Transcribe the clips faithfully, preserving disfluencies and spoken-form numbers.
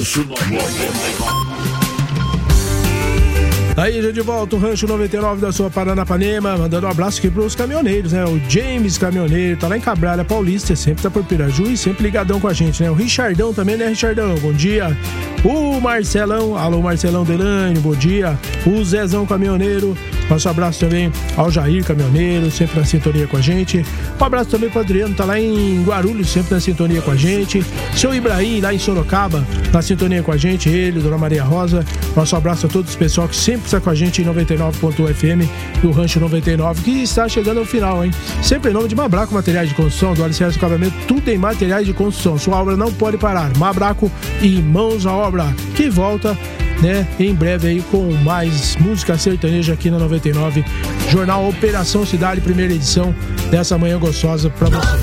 Aí, já de volta, o Rancho noventa e nove da sua Paranapanema, mandando um abraço aqui pros caminhoneiros, né? O James Caminhoneiro, tá lá em Cabralha Paulista, sempre tá por Piraju e sempre ligadão com a gente, né? O Richardão também, né, Richardão? Bom dia. O Marcelão, alô Marcelão Delane, bom dia. O Zezão Caminhoneiro, nosso abraço também ao Jair Caminhoneiro, sempre na sintonia com a gente. Um abraço também pro Adriano, tá lá em Guarulhos, sempre na sintonia com a gente. Seu Ibrahim, lá em Sorocaba, na sintonia com a gente, ele, Dona Maria Rosa. Nosso abraço a todos os pessoal que sempre está com a gente em noventa e nove ponto um F M do Rancho noventa e nove, que está chegando ao final, hein? Sempre em nome de Mabraco Materiais de Construção, do Alicerce do Acabamento, tudo em materiais de construção. Sua obra não pode parar. Mabraco e mãos à obra, que volta, né, em breve aí com mais música sertaneja aqui na noventa e nove. Jornal Operação Cidade, primeira edição dessa manhã gostosa pra você.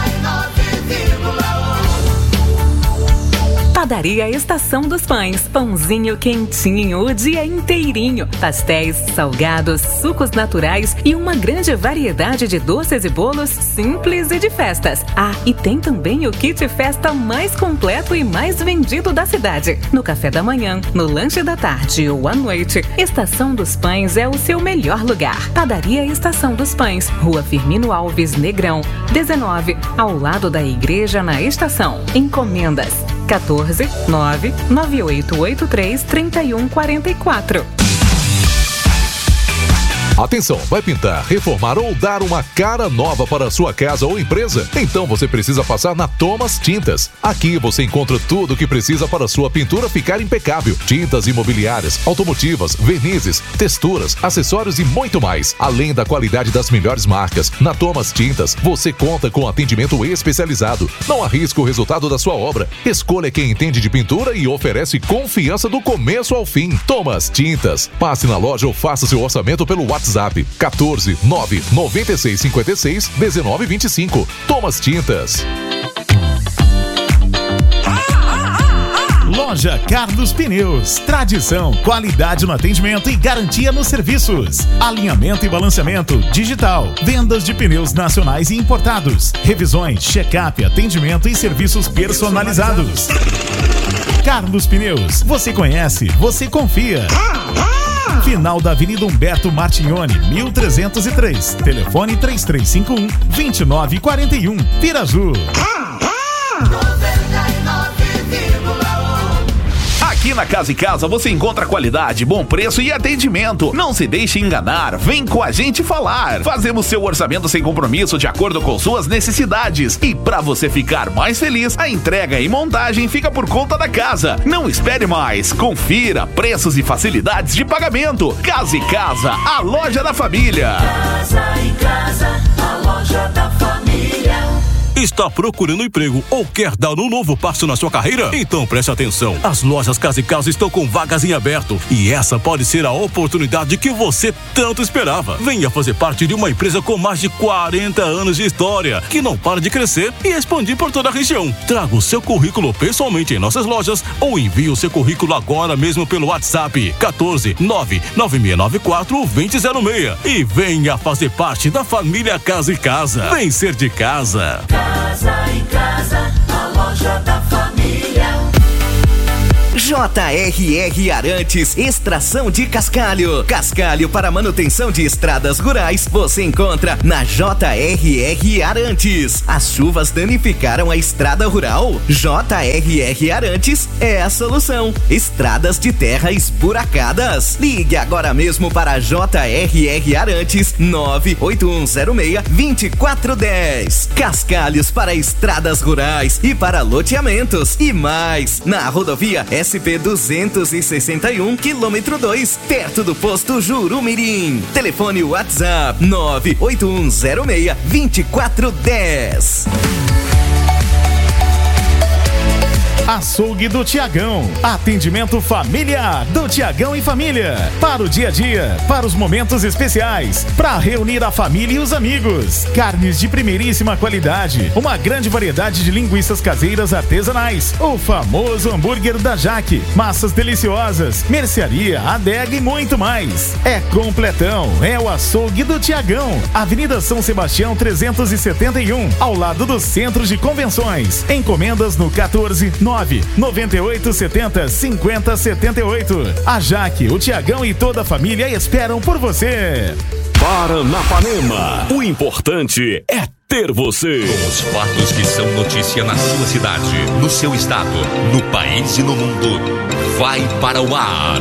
Padaria Estação dos Pães, pãozinho quentinho o dia inteirinho, pastéis, salgados, sucos naturais e uma grande variedade de doces e bolos simples e de festas. Ah, e tem também o kit festa mais completo e mais vendido da cidade. No café da manhã, no lanche da tarde ou à noite, Estação dos Pães é o seu melhor lugar. Padaria Estação dos Pães, Rua Firmino Alves Negrão, dezenove, ao lado da igreja na estação. Encomendas quatorze, nove, nove oito oito três, três um quatro quatro. Atenção, vai pintar, reformar ou dar uma cara nova para a sua casa ou empresa? Então você precisa passar na Thomas Tintas. Aqui você encontra tudo o que precisa para a sua pintura ficar impecável. Tintas imobiliárias, automotivas, vernizes, texturas, acessórios e muito mais. Além da qualidade das melhores marcas, na Thomas Tintas você conta com atendimento especializado. Não arrisca o resultado da sua obra. Escolha quem entende de pintura e oferece confiança do começo ao fim. Thomas Tintas. Passe na loja ou faça seu orçamento pelo WhatsApp. WhatsApp quatorze, nove, noventa e seis, cinquenta e seis, dezenove, vinte e cinco. Thomas Tintas. Loja Carlos Pneus. Tradição, qualidade no atendimento e garantia nos serviços. Alinhamento e balanceamento digital. Vendas de pneus nacionais e importados. Revisões, check-up, atendimento e serviços personalizados. Carlos Pneus. Você conhece, você confia. Final da Avenida Humberto Martignoni, mil trezentos e três. Telefone três três cinco um, dois nove quatro um. Piraju. Aqui na Casa e Casa você encontra qualidade, bom preço e atendimento. Não se deixe enganar, vem com a gente falar. Fazemos seu orçamento sem compromisso de acordo com suas necessidades. E para você ficar mais feliz, a entrega e montagem fica por conta da casa. Não espere mais, confira preços e facilidades de pagamento. Casa e Casa, a loja da família. Casa e Casa, a loja da família. Está procurando emprego ou quer dar um novo passo na sua carreira? Então preste atenção. As lojas Casa e Casa estão com vagas em aberto e essa pode ser a oportunidade que você tanto esperava. Venha fazer parte de uma empresa com mais de quarenta anos de história, que não para de crescer e expandir por toda a região. Traga o seu currículo pessoalmente em nossas lojas ou envie o seu currículo agora mesmo pelo WhatsApp quatorze, nove, nove seis nove quatro, dois zero zero seis e venha fazer parte da família Casa e Casa. Vem ser de casa. Casa em Casa, a loja da família. J R R Arantes, extração de cascalho. Cascalho para manutenção de estradas rurais você encontra na J R R Arantes. As chuvas danificaram a estrada rural? J R R Arantes é a solução. Estradas de terra esburacadas. Ligue agora mesmo para J R R Arantes nove oito um zero seis, dois quatro um zero. Cascalhos para estradas rurais e para loteamentos e mais. Na rodovia S P duzentos e sessenta e um, quilômetro dois, perto do posto Jurumirim. Telefone WhatsApp nove oito um zero seis, dois quatro um zero. Açougue do Tiagão. Atendimento familiar do Tiagão e família. Para o dia a dia, para os momentos especiais, para reunir a família e os amigos. Carnes de primeiríssima qualidade. Uma grande variedade de linguiças caseiras artesanais. O famoso hambúrguer da Jaque. Massas deliciosas. Mercearia, adega e muito mais. É completão. É o Açougue do Tiagão. Avenida São Sebastião trezentos e setenta e um. Ao lado do Centro de Convenções. Encomendas no quatorze, nove nove nove oito sete zero cinco zero sete oito. A Jaque, o Tiagão e toda a família esperam por você. Paranapanema, o importante é ter você. Os fatos que são notícia na sua cidade, no seu estado, no país e no mundo. Vai para o ar.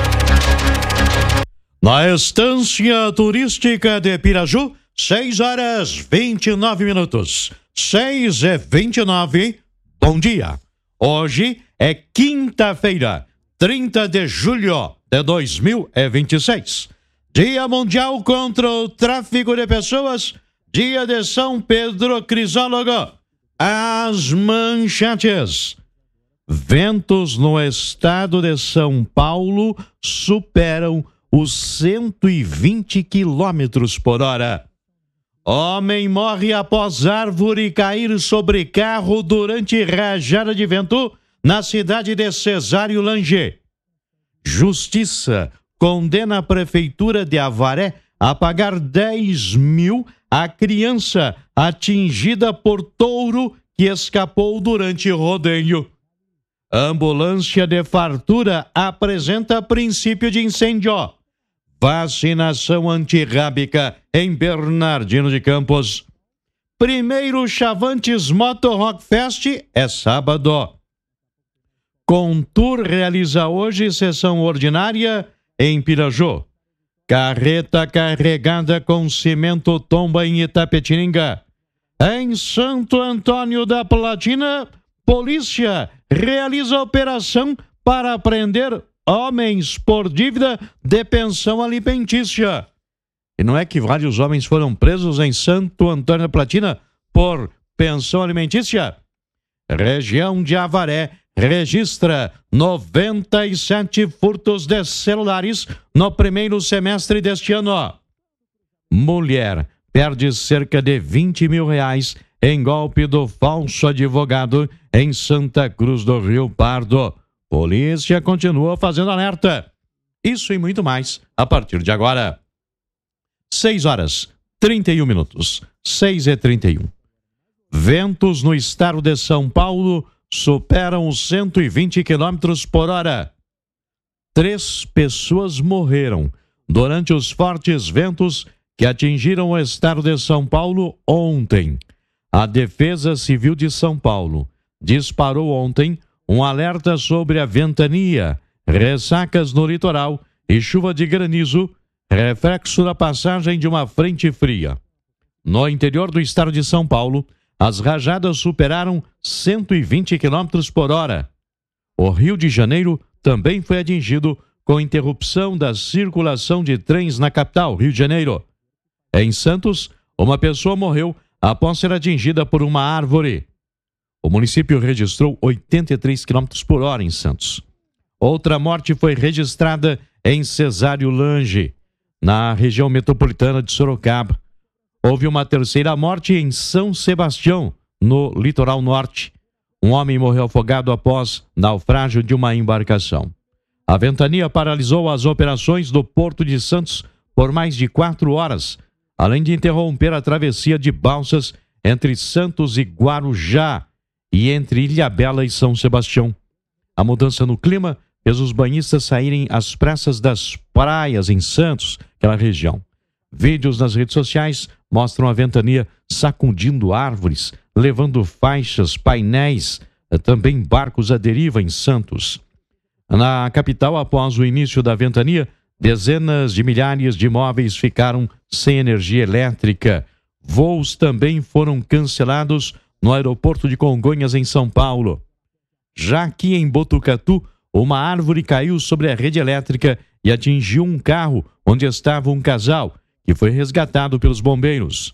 Na Estância Turística de Piraju, seis horas vinte e nove minutos. seis e vinte e nove. Bom dia. Hoje é quinta-feira, trinta de julho de dois mil e vinte e seis. Dia Mundial contra o Tráfico de Pessoas, dia de São Pedro Crisólogo. As manchetes. Ventos no estado de São Paulo superam os cento e vinte quilômetros por hora. Homem morre após árvore cair sobre carro durante rajada de vento na cidade de Cesário Lange. Justiça condena a prefeitura de Avaré a pagar dez mil à criança atingida por touro que escapou durante rodeio. Ambulância de fartura apresenta princípio de incêndio. Vacinação antirrábica em Bernardino de Campos. Primeiro Chavantes Moto Rock Fest é sábado. Contur realiza hoje sessão ordinária em Piraju. Carreta carregada com cimento tomba em Itapetininga. Em Santo Antônio da Platina, polícia realiza operação para prender homens por dívida de pensão alimentícia. E não é que vários homens foram presos em Santo Antônio da Platina por pensão alimentícia? Região de Avaré registra noventa e sete furtos de celulares no primeiro semestre deste ano. Mulher perde cerca de vinte mil reais em golpe do falso advogado em Santa Cruz do Rio Pardo. Polícia continua fazendo alerta. Isso e muito mais a partir de agora. seis horas, trinta e um minutos. seis e trinta e um. Ventos no estado de São Paulo superam os cento e vinte quilômetros por hora. Três pessoas morreram durante os fortes ventos que atingiram o estado de São Paulo ontem. A Defesa Civil de São Paulo disparou ontem um alerta sobre a ventania, ressacas no litoral e chuva de granizo, reflexo da passagem de uma frente fria. No interior do estado de São Paulo, as rajadas superaram cento e vinte quilômetros por hora. O Rio de Janeiro também foi atingido com interrupção da circulação de trens na capital, Rio de Janeiro. Em Santos, uma pessoa morreu após ser atingida por uma árvore. O município registrou oitenta e três quilômetros por hora em Santos. Outra morte foi registrada em Cesário Lange, na região metropolitana de Sorocaba. Houve uma terceira morte em São Sebastião, no litoral norte. Um homem morreu afogado após naufrágio de uma embarcação. A ventania paralisou as operações do Porto de Santos por mais de quatro horas, além de interromper a travessia de balsas entre Santos e Guarujá e entre Ilhabela e São Sebastião. A mudança no clima fez os banhistas saírem às pressas das praias em Santos, aquela região. Vídeos nas redes sociais mostram a ventania sacudindo árvores, levando faixas, painéis, também barcos à deriva em Santos. Na capital, após o início da ventania, dezenas de milhares de imóveis ficaram sem energia elétrica. Voos também foram cancelados no aeroporto de Congonhas, em São Paulo. Já aqui em Botucatu, uma árvore caiu sobre a rede elétrica e atingiu um carro onde estava um casal, que foi resgatado pelos bombeiros.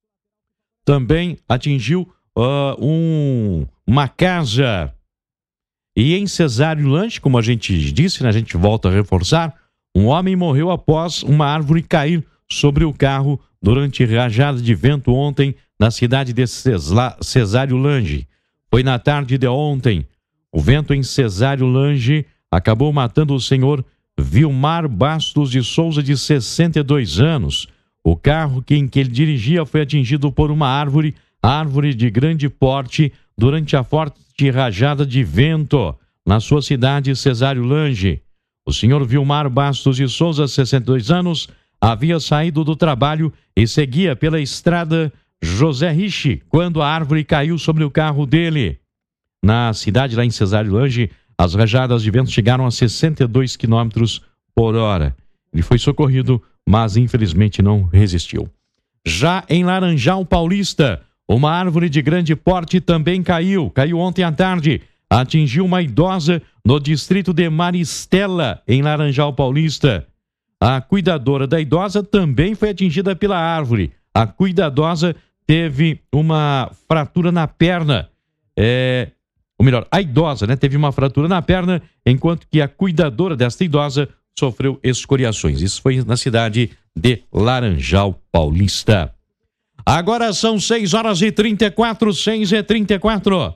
Também atingiu uh, um, uma casa. E em Cesário Lange, como a gente disse, né, a gente volta a reforçar, um homem morreu após uma árvore cair sobre o carro durante rajada de vento ontem na cidade de Cesla, Cesário Lange. Foi na tarde de ontem. O vento em Cesário Lange acabou matando o senhor Vilmar Bastos de Souza, de sessenta e dois anos. O carro que, em que ele dirigia foi atingido por uma árvore, árvore de grande porte, durante a forte rajada de vento na sua cidade, Cesário Lange. O senhor Vilmar Bastos de Souza, sessenta e dois anos, havia saído do trabalho e seguia pela estrada José Rich quando a árvore caiu sobre o carro dele. Na cidade, lá em Cesário Lange, as rajadas de vento chegaram a sessenta e dois quilômetros por hora. Ele foi socorrido, mas infelizmente não resistiu. Já em Laranjal Paulista, uma árvore de grande porte também caiu. Caiu ontem à tarde. Atingiu uma idosa no distrito de Maristela, em Laranjal Paulista. A cuidadora da idosa também foi atingida pela árvore. A cuidadosa teve uma fratura na perna. É, ou melhor, a idosa, né, teve uma fratura na perna, enquanto que a cuidadora desta idosa sofreu escoriações. Isso foi na cidade de Laranjal Paulista. Agora são seis horas e trinta e quatro, seis e trinta e quatro.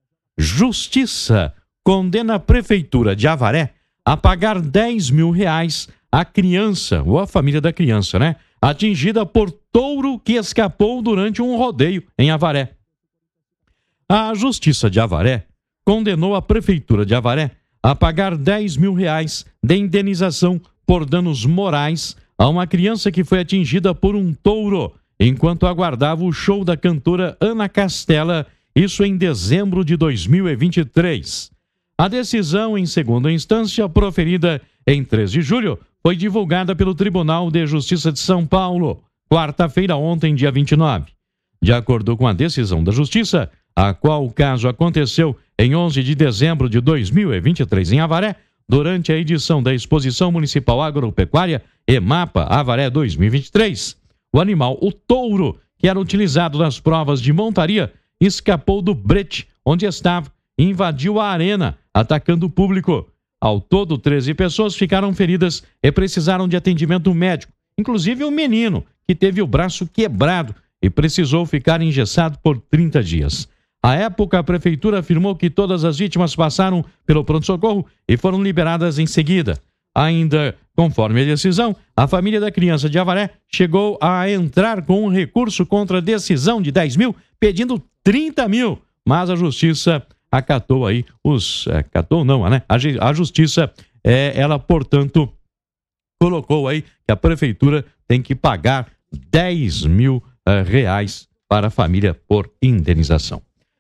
Justiça condena a Prefeitura de Avaré a pagar dez mil reais à criança, ou à família da criança, né? Atingida por touro que escapou durante um rodeio em Avaré. A Justiça de Avaré condenou a Prefeitura de Avaré a pagar dez mil reais de indenização por danos morais a uma criança que foi atingida por um touro enquanto aguardava o show da cantora Ana Castela, isso em dezembro de dois mil e vinte e três. A decisão em segunda instância, proferida em três de julho, foi divulgada pelo Tribunal de Justiça de São Paulo, quarta-feira ontem, dia vinte e nove. De acordo com a decisão da Justiça, a qual o caso aconteceu em onze de dezembro de dois mil e vinte e três em Avaré, durante a edição da Exposição Municipal Agropecuária EMAPA Avaré dois mil e vinte e três. O animal, o touro, que era utilizado nas provas de montaria, escapou do brete onde estava e invadiu a arena, atacando o público. Ao todo, treze pessoas ficaram feridas e precisaram de atendimento médico, inclusive um menino que teve o braço quebrado e precisou ficar engessado por trinta dias. À época, a prefeitura afirmou que todas as vítimas passaram pelo pronto-socorro e foram liberadas em seguida. Ainda, conforme a decisão, a família da criança de Avaré chegou a entrar com um recurso contra a decisão de dez mil, pedindo trinta mil, mas a justiça acatou aí os... É, acatou não, né? A, a justiça, é, ela, portanto, colocou aí que a prefeitura tem que pagar dez mil é, reais para a família por indenização.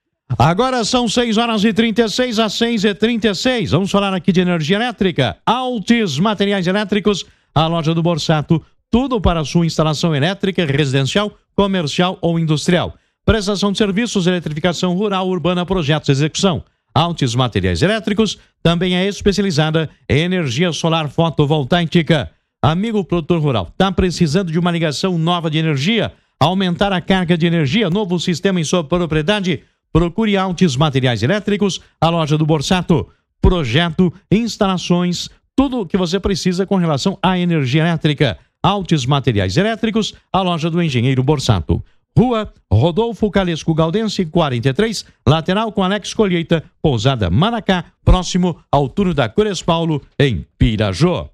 Agora são seis horas e trinta e seis, às seis e trinta e seis. Vamos falar aqui de energia elétrica. Altis Materiais Elétricos, a loja do Borsato. Tudo para a sua instalação elétrica, residencial, comercial ou industrial. Prestação de serviços, eletrificação rural, urbana, projetos de execução. Altis Materiais Elétricos também é especializada em energia solar fotovoltaica. Amigo produtor rural, está precisando de uma ligação nova de energia? Aumentar a carga de energia, novo sistema em sua propriedade? Procure Altis Materiais Elétricos, a loja do Borsato. Projeto, instalações, tudo o que você precisa com relação à energia elétrica. Altis Materiais Elétricos, a loja do Engenheiro Borsato. Rua Rodolfo Calesco Galdense, quarenta e três, lateral com Alex Colheita, Pousada Maracá, próximo ao túnel da Cores Paulo, em Pirajó.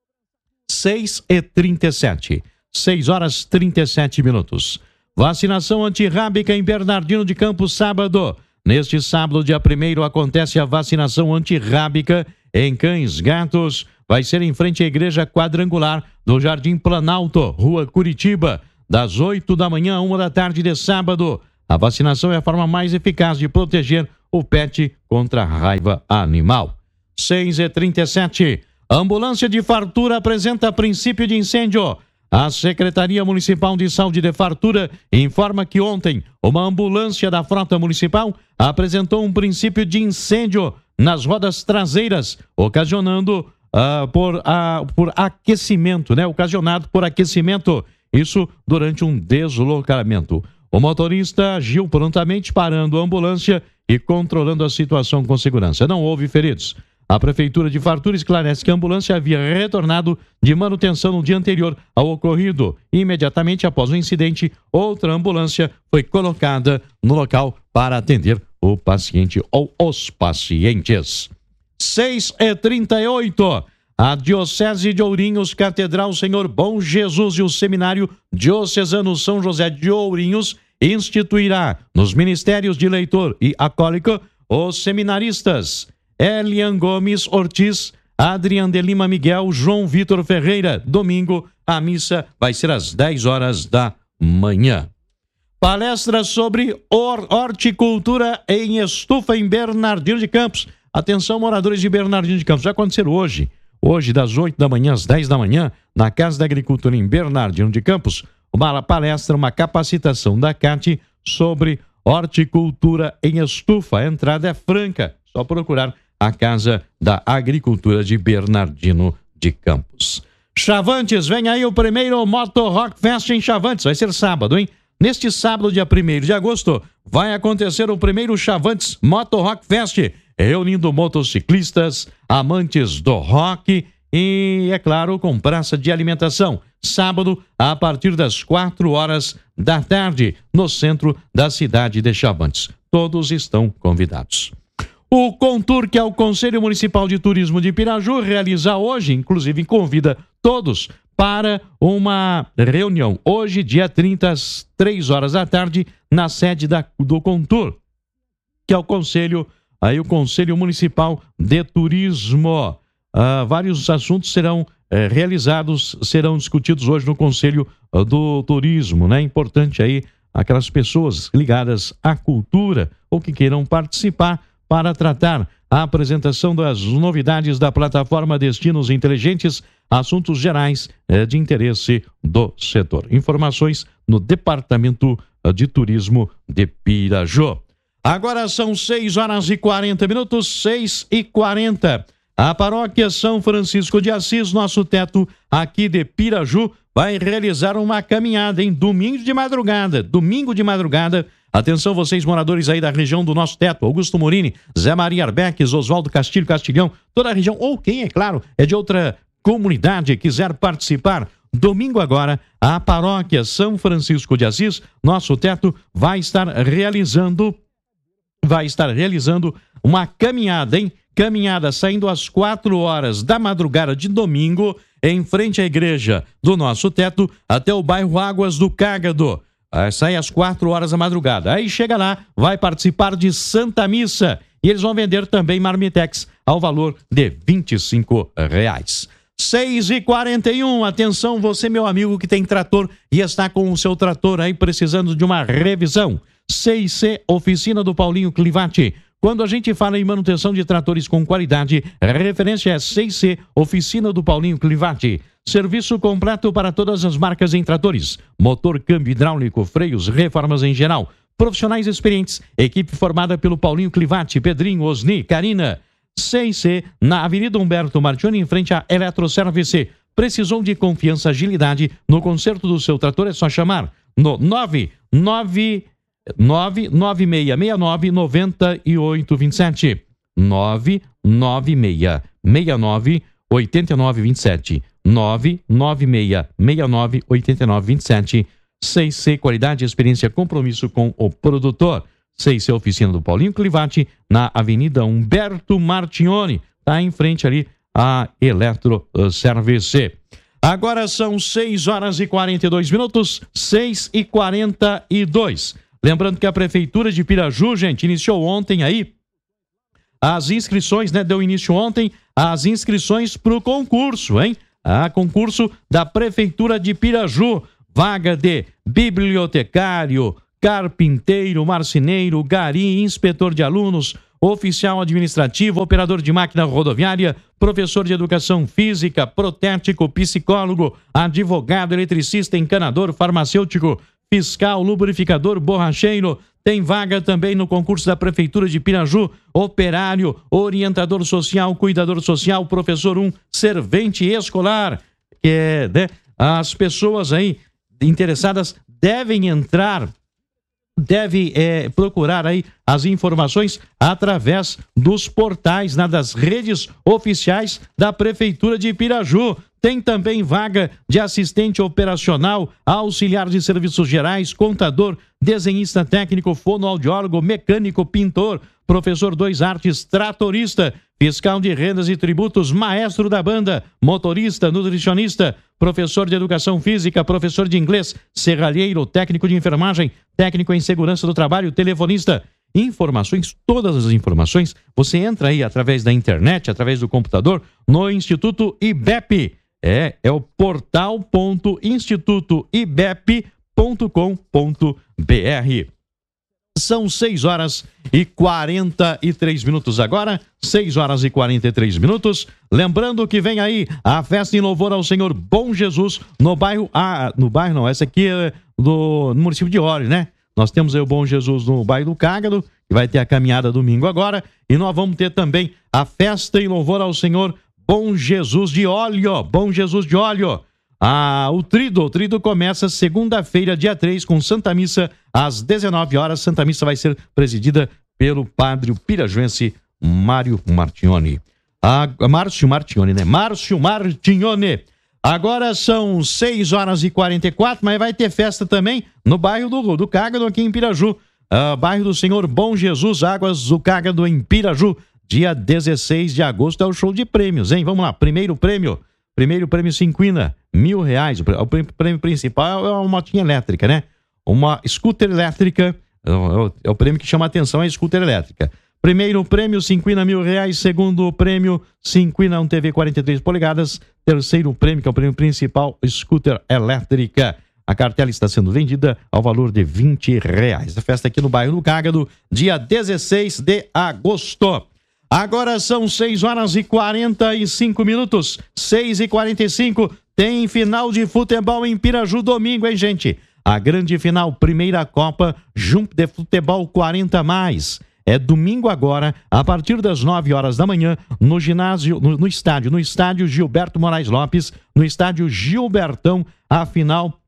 seis e trinta e sete. seis horas e trinta e sete minutos. Vacinação antirrábica em Bernardino de Campos, sábado. Neste sábado, dia primeiro, acontece a vacinação antirrábica em cães gatos. Vai ser em frente à Igreja Quadrangular do Jardim Planalto, Rua Curitiba, das oito da manhã a uma da tarde de sábado. A vacinação é a forma mais eficaz de proteger o pet contra a raiva animal. seis e trinta e sete. Ambulância de Fartura apresenta princípio de incêndio. A Secretaria Municipal de Saúde de Fartura informa que ontem uma ambulância da Frota Municipal apresentou um princípio de incêndio nas rodas traseiras, ocasionando uh, por, uh, por aquecimento, né? Ocasionado por aquecimento, isso durante um deslocamento. O motorista agiu prontamente parando a ambulância e controlando a situação com segurança. Não houve feridos. A Prefeitura de Fartura esclarece que a ambulância havia retornado de manutenção no dia anterior ao ocorrido. Imediatamente após o incidente, outra ambulância foi colocada no local para atender o paciente ou os pacientes. seis e trinta e oito. A Diocese de Ourinhos, Catedral Senhor Bom Jesus e o Seminário Diocesano São José de Ourinhos instituirá nos ministérios de leitor e acólico os seminaristas Elian Gomes Ortiz, Adrian de Lima Miguel, João Vitor Ferreira. Domingo, a missa vai ser às dez horas da manhã. Palestra sobre hor- horticultura em estufa em Bernardino de Campos. Atenção, moradores de Bernardino de Campos, vai acontecer hoje. Hoje, das oito da manhã às dez da manhã, na Casa da Agricultura em Bernardino de Campos, uma palestra, uma capacitação da C A T sobre horticultura em estufa. A entrada é franca, só procurar a Casa da Agricultura de Bernardino de Campos. Chavantes, vem aí o primeiro Moto Rock Fest em Chavantes, vai ser sábado, hein? Neste sábado, dia primeiro de agosto, vai acontecer o primeiro Chavantes Moto Rock Fest, reunindo motociclistas, amantes do rock e, é claro, com praça de alimentação. Sábado, a partir das quatro horas da tarde, no centro da cidade de Chavantes. Todos estão convidados. O Contur, que é o Conselho Municipal de Turismo de Piraju, realiza hoje, inclusive convida todos para uma reunião. Hoje, dia trinta, às três horas da tarde, na sede da, do Contur, que é o Conselho, aí o Conselho Municipal de Turismo. Uh, vários assuntos serão eh, realizados, serão discutidos hoje no Conselho uh, do Turismo, né? Importante aí aquelas pessoas ligadas à cultura ou que queiram participar para tratar a apresentação das novidades da plataforma Destinos Inteligentes, assuntos gerais eh, de interesse do setor. Informações no Departamento de Turismo de Piraju. Agora são seis horas e quarenta minutos, seis e quarenta. A paróquia São Francisco de Assis, nosso teto aqui de Piraju, vai realizar uma caminhada em domingo de madrugada. Domingo de madrugada. Atenção vocês moradores aí da região do nosso teto, Augusto Morini, Zé Maria Arbeques, Oswaldo Castilho, Castilhão, toda a região, ou quem, é claro, é de outra comunidade e quiser participar. Domingo agora, a paróquia São Francisco de Assis, nosso teto, vai estar realizando, vai estar realizando uma caminhada, hein? Caminhada saindo às quatro horas da madrugada de domingo, em frente à igreja do nosso teto, até o bairro Águas do Cágado. Aí sai às quatro horas da madrugada. Aí chega lá, vai participar de Santa Missa. E eles vão vender também marmitex ao valor de vinte e cinco reais. seis e quarenta e um, atenção você meu amigo que tem trator e está com o seu trator aí precisando de uma revisão. C e C, Oficina do Paulinho Clivati. Quando a gente fala em manutenção de tratores com qualidade, a referência é C e C, Oficina do Paulinho Clivati. Serviço completo para todas as marcas em tratores. Motor, câmbio hidráulico, freios, reformas em geral. Profissionais experientes. Equipe formada pelo Paulinho Clivati, Pedrinho, Osni, Karina. C e C, na Avenida Humberto Martioni, em frente à Eletroservice. Precisou de confiança e agilidade no conserto do seu trator? É só chamar no nove nove nove nove seis seis nove nove oito dois sete. nove nove seis seis nove oito nove dois sete. nove nove seis seis nove oito nove dois sete. C e C, qualidade, experiência, compromisso com o produtor. C e C, Oficina do Paulinho Clivati, na Avenida Humberto Martioni, tá em frente ali a Eletroservice. Agora são seis horas e quarenta e dois minutos, seis e quarenta e dois. Lembrando que a Prefeitura de Piraju, gente, iniciou ontem aí as inscrições, né? Deu início ontem as inscrições para o concurso, hein? A concurso da Prefeitura de Piraju. Vaga de bibliotecário, carpinteiro, marceneiro, gari, inspetor de alunos, oficial administrativo, operador de máquina rodoviária, professor de educação física, protético, psicólogo, advogado, eletricista, encanador, farmacêutico, fiscal, lubrificador, borracheiro. Tem vaga também no concurso da Prefeitura de Piraju, operário, orientador social, cuidador social, professor um, servente escolar. Que é, né? As pessoas aí interessadas devem entrar, deve é, procurar aí as informações através dos portais, né, das redes oficiais da Prefeitura de Piraju. Tem também vaga de assistente operacional, auxiliar de serviços gerais, contador, desenhista técnico, fonoaudiólogo, mecânico, pintor, professor dois artes, tratorista, fiscal de rendas e tributos, maestro da banda, motorista, nutricionista, professor de educação física, professor de inglês, serralheiro, técnico de enfermagem, técnico em segurança do trabalho, telefonista. Informações, todas as informações, você entra aí através da internet, através do computador, no Instituto I B E P. É, é o portal ponto instituto i b e p ponto com ponto b r. São seis horas e quarenta e três minutos agora, seis horas e quarenta e três minutos. Lembrando que vem aí a festa em louvor ao Senhor Bom Jesus no bairro, ah, no bairro não, essa aqui é do, no município de Óleo, né? Nós temos aí o Bom Jesus no bairro do Cágado, que vai ter a caminhada domingo agora, e nós vamos ter também a festa em louvor ao Senhor Bom Jesus de Óleo, Bom Jesus de Óleo. Ah, o Trido, o Trido começa segunda-feira, dia três, com Santa Missa, às dezenove horas. Santa Missa vai ser presidida pelo padre pirajuense Mário Martignoni. Ah, Márcio Martignoni, né? Márcio Martignoni. Agora são seis horas e quarenta e quatro, mas vai ter festa também no bairro do, do Cágado, aqui em Piraju. Ah, bairro do Senhor Bom Jesus, Águas do Cágado, em Piraju. Dia dezesseis de agosto é o show de prêmios, hein? Vamos lá, primeiro prêmio. Primeiro prêmio Cinquina, mil reais. O prêmio principal é uma motinha elétrica, né? Uma scooter elétrica. É o, é o prêmio que chama a atenção, é a scooter elétrica. Primeiro prêmio Cinquina, mil reais. Segundo prêmio Cinquina, um T V quarenta e três polegadas. Terceiro prêmio, que é o prêmio principal, scooter elétrica. A cartela está sendo vendida ao valor de vinte reais. A festa aqui no bairro do Cágado, dia dezesseis de agosto. Agora são seis horas e quarenta e cinco minutos, seis e quarenta e cinco, tem final de futebol em Piraju domingo, hein, gente? A grande final, primeira Copa Jump de Futebol quarenta mais. É domingo agora, a partir das nove horas da manhã, no ginásio, no, no estádio, no estádio Gilberto Moraes Lopes, no estádio Gilbertão, a final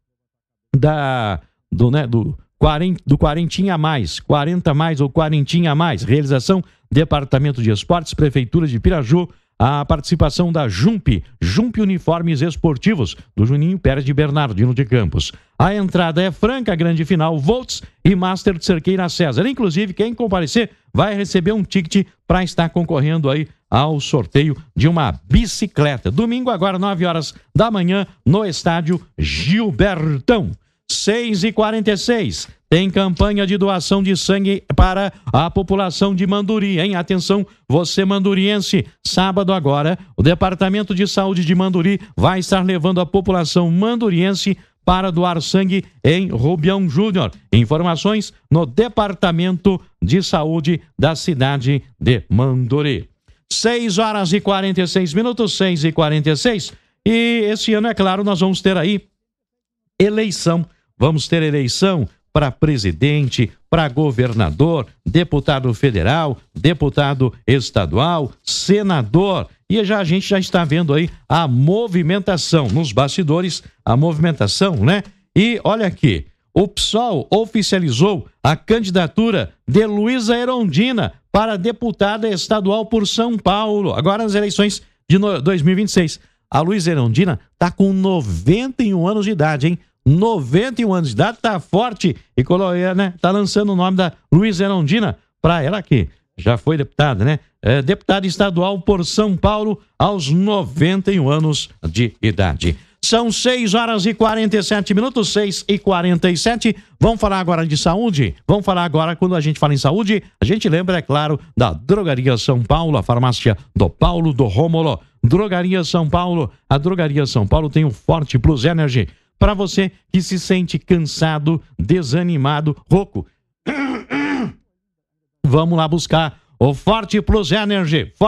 da, do, né, do, quarenta, do quarentinha a mais, quarenta mais ou quarentinha a mais, realização Departamento de Esportes, Prefeitura de Piraju, a participação da Jump, Jump Uniformes Esportivos, do Juninho Pérez de Bernardino de Campos. A entrada é franca, grande final, Volts e Master de Cerqueira César. Inclusive, quem comparecer vai receber um ticket para estar concorrendo aí ao sorteio de uma bicicleta. Domingo agora, nove horas da manhã, no estádio Gilbertão. seis e quarenta e seis. Tem campanha de doação de sangue para a população de Manduri, hein? Atenção, você manduriense. Sábado agora, o Departamento de Saúde de Manduri vai estar levando a população manduriense para doar sangue em Rubião Júnior. Informações no Departamento de Saúde da cidade de Manduri. seis horas e quarenta e seis minutos, seis e quarenta e seis. E esse ano, é claro, nós vamos ter aí eleição. Vamos ter eleição para presidente, para governador, deputado federal, deputado estadual, senador. E já a gente já está vendo aí a movimentação nos bastidores, a movimentação, né? E olha aqui, o P SOL oficializou a candidatura de Luísa Erondina para deputada estadual por São Paulo, agora nas eleições de dois mil e vinte e seis. A Luísa Erondina está com noventa e um anos de idade, hein? noventa e um anos de idade, tá forte e né, tá lançando o nome da Luísa Erondina para ela que já foi deputada, né? É, deputada estadual por São Paulo aos noventa e um anos de idade. São seis horas e quarenta e sete minutos, seis e quarenta e sete. Vamos falar agora de saúde? Vamos falar agora, quando a gente fala em saúde, a gente lembra, é claro, da Drogaria São Paulo, a farmácia do Paulo do Rômulo. Drogaria São Paulo, a Drogaria São Paulo tem o Forte Plus Energy. Para você que se sente cansado, desanimado, rouco. Vamos lá buscar o Forte Plus Energy.